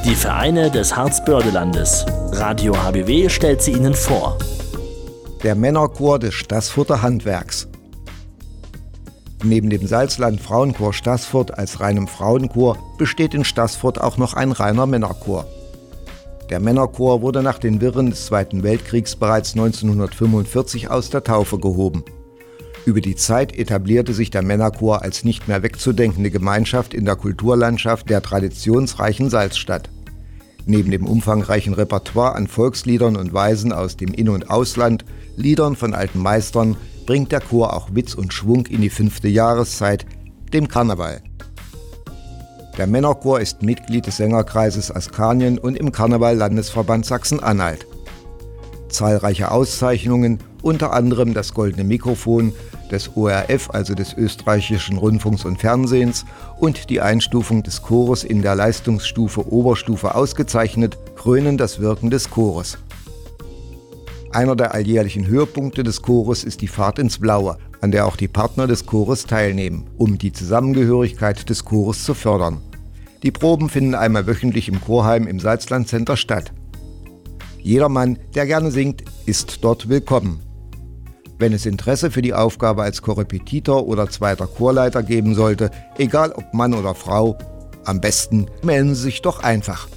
Die Vereine des Harzbördelandes. Radio HBW stellt sie Ihnen vor. Der Männerchor des Staßfurter Handwerks. Neben dem Salzland Frauenchor Staßfurt als reinem Frauenchor besteht in Staßfurt auch noch ein reiner Männerchor. Der Männerchor wurde nach den Wirren des Zweiten Weltkriegs bereits 1945 aus der Taufe gehoben. Über die Zeit etablierte sich der Männerchor als nicht mehr wegzudenkende Gemeinschaft in der Kulturlandschaft der traditionsreichen Salzstadt. Neben dem umfangreichen Repertoire an Volksliedern und Weisen aus dem In- und Ausland, Liedern von alten Meistern, bringt der Chor auch Witz und Schwung in die 5. Jahreszeit, dem Karneval. Der Männerchor ist Mitglied des Sängerkreises Askanien und im Karneval-Landesverband Sachsen-Anhalt. Zahlreiche Auszeichnungen, unter anderem das Goldene Mikrofon des ORF, also des Österreichischen Rundfunks und Fernsehens, und die Einstufung des Chores in der Leistungsstufe Oberstufe ausgezeichnet, krönen das Wirken des Chores. Einer der alljährlichen Höhepunkte des Chores ist die Fahrt ins Blaue, an der auch die Partner des Chores teilnehmen, um die Zusammengehörigkeit des Chores zu fördern. Die Proben finden einmal wöchentlich im Chorheim im Salzland-Center statt. Jedermann, der gerne singt, ist dort willkommen. Wenn es Interesse für die Aufgabe als Chorrepetitor oder zweiter Chorleiter geben sollte, egal ob Mann oder Frau, am besten melden Sie sich doch einfach.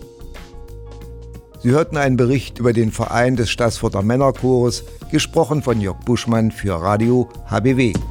Sie hörten einen Bericht über den Verein des Staßfurter Männerchores, gesprochen von Jörg Buschmann für Radio HBW.